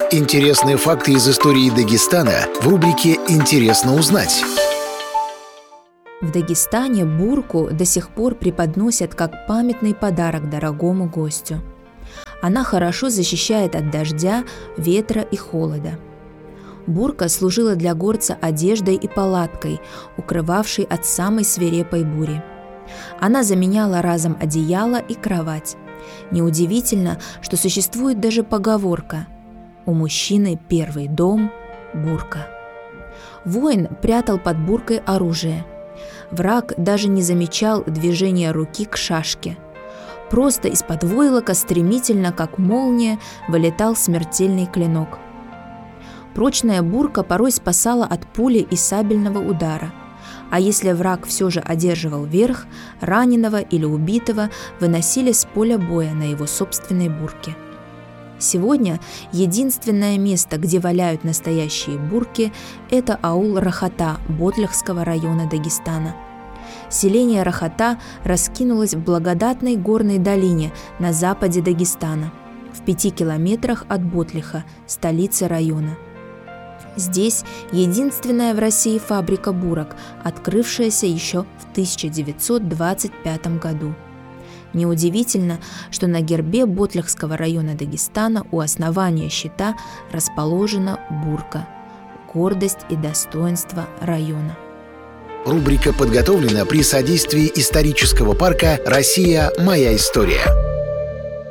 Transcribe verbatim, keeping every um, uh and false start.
Интересные факты из истории Дагестана в рубрике «Интересно узнать». В Дагестане бурку до сих пор преподносят как памятный подарок дорогому гостю. Она хорошо защищает от дождя, ветра и холода. Бурка служила для горца одеждой и палаткой, укрывавшей от самой свирепой бури. Она заменяла разом одеяло и кровать. Неудивительно, что существует даже поговорка: «У мужчины первый дом – бурка». Воин прятал под буркой оружие. Враг даже не замечал движения руки к шашке. Просто из-под войлока стремительно, как молния, вылетал смертельный клинок. Прочная бурка порой спасала от пули и сабельного удара. А если враг все же одерживал верх, раненого или убитого выносили с поля боя на его собственной бурке. Сегодня единственное место, где валяют настоящие бурки, это аул Рахата Ботлихского района Дагестана. Селение Рахата раскинулось в благодатной горной долине на западе Дагестана, в пяти километрах от Ботлиха, столицы района. Здесь единственная в России фабрика бурок, открывшаяся еще в тысяча девятьсот двадцать пятом году. Неудивительно, что на гербе Ботлихского района Дагестана у основания щита расположена бурка – гордость и достоинство района. Рубрика подготовлена при содействии исторического парка «Россия. Моя история».